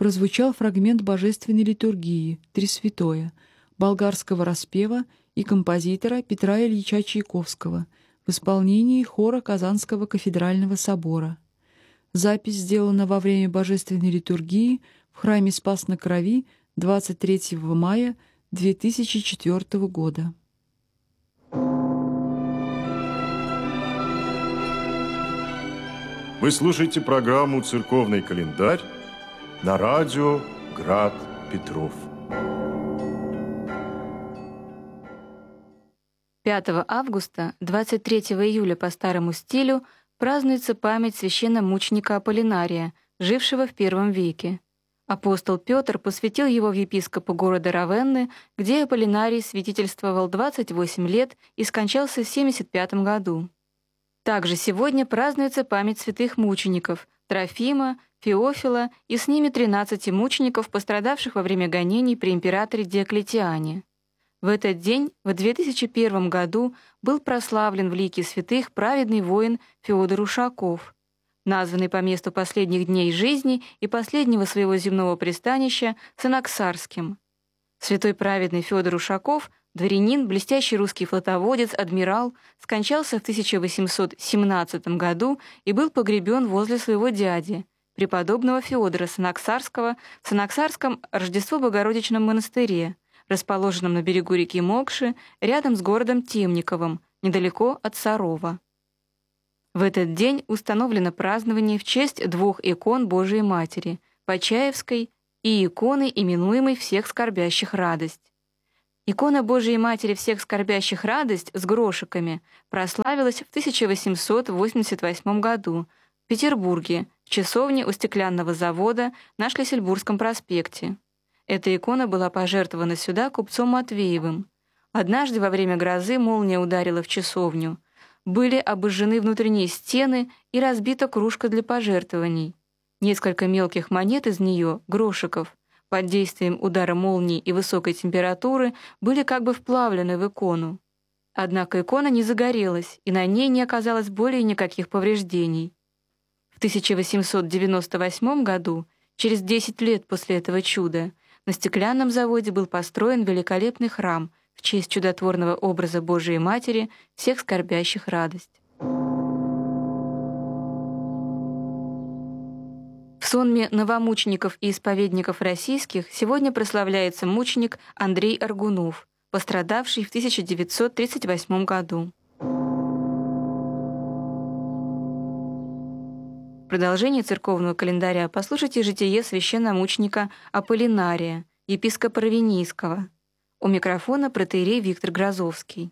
прозвучал фрагмент божественной литургии «Тресвятое» болгарского распева и композитора Петра Ильича Чайковского в исполнении хора Казанского кафедрального собора. Запись сделана во время божественной литургии в храме Спас на Крови 23 мая 2004 года. Вы слушаете программу «Церковный календарь» на радио «Град Петров». 5 августа, 23 июля по старому стилю, празднуется память священномученика Аполлинария, жившего в I веке. Апостол Петр посвятил его в епископа города Равенны, где Аполлинарий святительствовал 28 лет и скончался в 75 году. Также сегодня празднуется память святых мучеников Трофима, Феофила и с ними 13 мучеников, пострадавших во время гонений при императоре Диоклетиане. В этот день, в 2001 году, был прославлен в лике святых праведный воин Феодор Ушаков, названный по месту последних дней жизни и последнего своего земного пристанища Санаксарским. Святой праведный Феодор Ушаков, дворянин, блестящий русский флотоводец, адмирал, скончался в 1817 году и был погребен возле своего дяди, преподобного Феодора Санаксарского, в Санаксарском Рождество-Богородичном монастыре, расположенном на берегу реки Мокши, рядом с городом Темниковым, недалеко от Сарова. В этот день установлено празднование в честь 2 икон Божией Матери, Почаевской и иконы, именуемой «Всех скорбящих радость». Икона Божией Матери «Всех скорбящих радость» с грошиками прославилась в 1888 году в Петербурге, в часовне у стеклянного завода на Шлиссельбургском проспекте. Эта икона была пожертвована сюда купцом Матвеевым. Однажды во время грозы молния ударила в часовню. Были обожжены внутренние стены и разбита кружка для пожертвований. Несколько мелких монет из нее, грошиков, под действием удара молнии и высокой температуры были как бы вплавлены в икону. Однако икона не загорелась, и на ней не оказалось более никаких повреждений. В 1898 году, через 10 лет после этого чуда, на стеклянном заводе был построен великолепный храм в честь чудотворного образа Божией Матери «Всех скорбящих радость». В сонме новомучеников и исповедников российских сегодня прославляется мученик Андрей Аргунов, пострадавший в 1938 году. Продолжение церковного календаря послушайте житие священномученика Аполлинария, епископа Равенийского. У микрофона протоиерей Виктор Грозовский.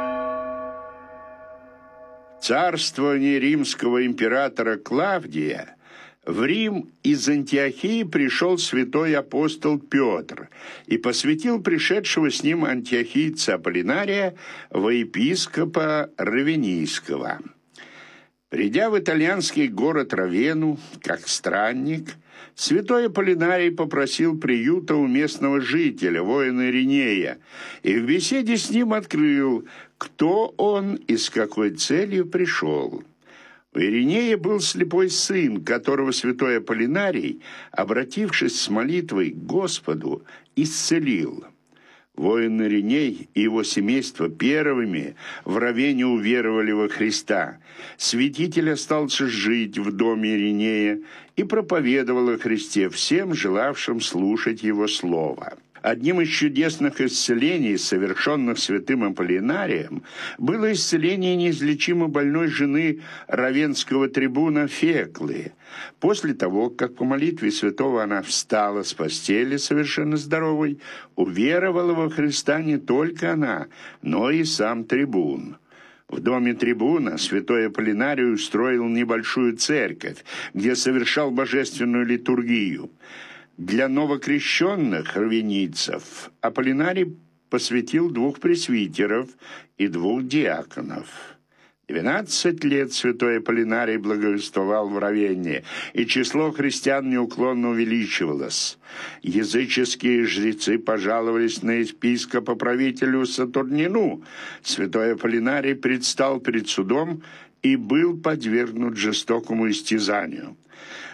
Царствование римского императора Клавдия в Рим из Антиохии пришел святой апостол Петр и посвятил пришедшего с ним антиохийца Аполлинария во епископа Равенийского. Придя в итальянский город Равенну, как странник, святой Аполлинарий попросил приюта у местного жителя, воина Иринея, и в беседе с ним открыл, кто он и с какой целью пришел. У Иринея был слепой сын, которого святой Аполлинарий, обратившись с молитвой к Господу, исцелил. Воин Ириней и его семейство первыми в Равенне уверовали во Христа. Святитель остался жить в доме Иринея и проповедовал о Христе всем, желавшим слушать его слово. Одним из чудесных исцелений, совершенных святым Аполлинарием, было исцеление неизлечимо больной жены равенского трибуна Феклы. После того, как по молитве святого она встала с постели совершенно здоровой, уверовала во Христа не только она, но и сам трибун. В доме трибуна святой Аполлинарий устроил небольшую церковь, где совершал божественную литургию. Для новокрещенных равенийцев Аполлинарий посвятил 2 пресвитеров и 2 диаконов. 12 лет святой Аполлинарий благовествовал в Равенне, и число христиан неуклонно увеличивалось. Языческие жрецы пожаловались на епископа-правителю Сатурнину. Святой Аполлинарий предстал перед судом и был подвергнут жестокому истязанию.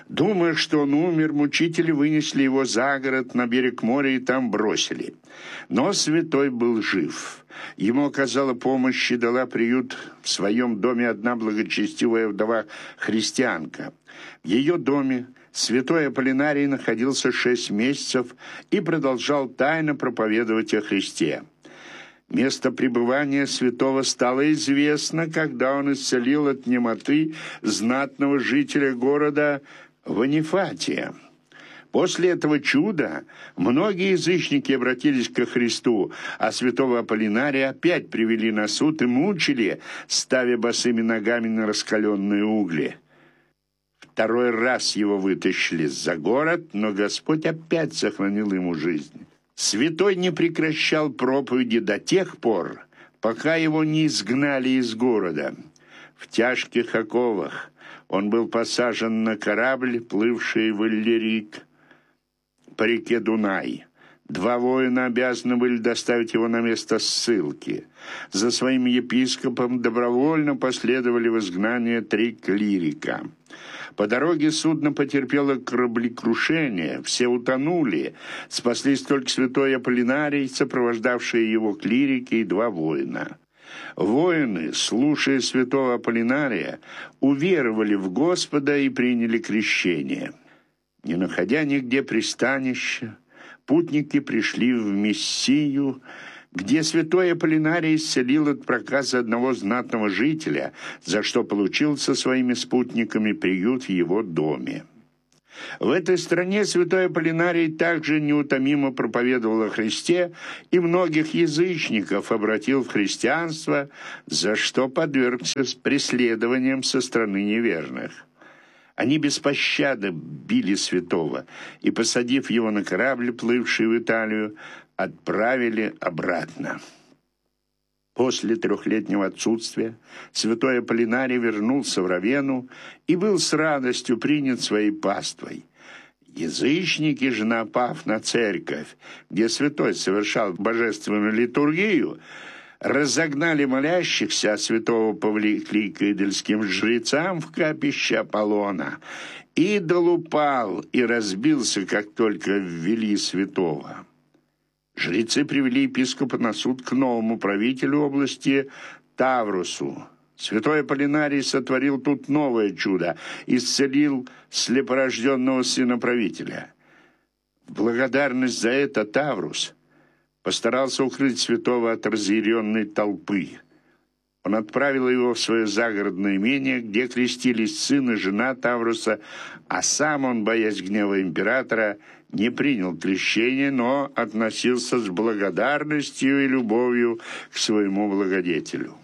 Думая, что он умер, мучители вынесли его за город на берег моря и там бросили. Но святой был жив. Ему оказала помощь и дала приют в своем доме одна благочестивая вдова-христианка. В ее доме святой Аполлинарий находился 6 месяцев и продолжал тайно проповедовать о Христе. Место пребывания святого стало известно, когда он исцелил от немоты знатного жителя города Ванифатия. После этого чуда многие язычники обратились ко Христу, а святого Аполлинария опять привели на суд и мучили, ставя босыми ногами на раскаленные угли. Второй раз его вытащили за город, но Господь опять сохранил ему жизнь. Святой не прекращал проповеди до тех пор, пока его не изгнали из города. В тяжких оковах он был посажен на корабль, плывший в Иллирик по реке Дунай. 2 воина обязаны были доставить его на место ссылки. За своим епископом добровольно последовали в изгнание 3 клирика. По дороге судно потерпело кораблекрушение, все утонули, спаслись только святой Аполлинарий, сопровождавшие его клирики и 2 воина. Воины, слушая святого Аполлинария, уверовали в Господа и приняли крещение. Не находя нигде пристанища, путники пришли в Мессию, где святой Аполлинарий исцелил от проказа одного знатного жителя, за что получил со своими спутниками приют в его доме. В этой стране святой Аполлинарий также неутомимо проповедовал о Христе и многих язычников обратил в христианство, за что подвергся преследованиям со стороны неверных. Они без пощады били святого и, посадив его на корабль, плывший в Италию, отправили обратно. После 3-летнего отсутствия святой Аполлинарий вернулся в Равенну и был с радостью принят своей паствой. Язычники же, напав на церковь, где святой совершал божественную литургию, разогнали молящихся, а святого повлекли к идольским жрецам в капище Аполлона. Идол упал и разбился, как только ввели святого. Жрецы привели епископа на суд к новому правителю области Таврусу. Святой Аполлинарий сотворил тут новое чудо – исцелил слепорожденного сына правителя. В благодарность за это Таврус постарался укрыть святого от разъяренной толпы. Он отправил его в свое загородное имение, где крестились сын и жена Тавруса, а сам он, боясь гнева императора, не принял крещение, но относился с благодарностью и любовью к своему благодетелю.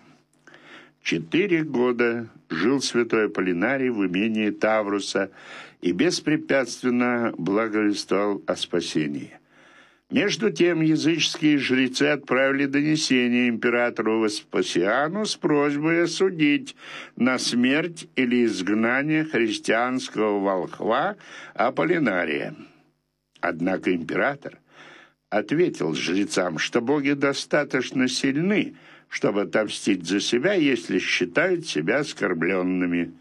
4 года жил святой Аполлинарий в имении Тавруса и беспрепятственно благовествовал о спасении. Между тем языческие жрецы отправили донесение императору Веспасиану с просьбой осудить на смерть или изгнание христианского волхва Аполлинария. Однако император ответил жрецам, что боги достаточно сильны, чтобы отомстить за себя, если считают себя оскорбленными.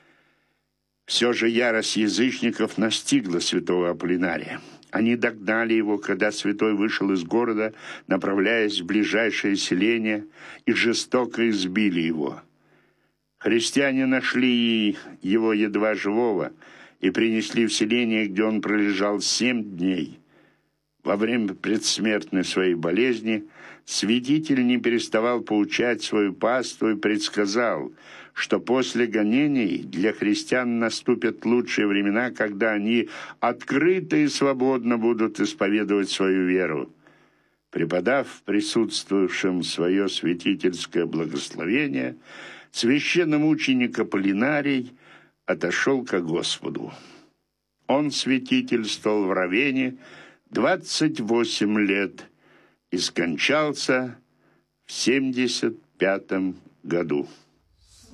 Все же ярость язычников настигла святого Аполлинария. Они догнали его, когда святой вышел из города, направляясь в ближайшее селение, и жестоко избили его. Христиане нашли его едва живого и принесли в селение, где он пролежал 7 дней. Во время предсмертной своей болезни святитель не переставал поучать свою паству и предсказал, что после гонений для христиан наступят лучшие времена, когда они открыто и свободно будут исповедовать свою веру. Преподав присутствующим свое святительское благословение, священномученик Аполлинарий отошел ко Господу. Он святительствовал в Равенне 28 лет и скончался в 75 году.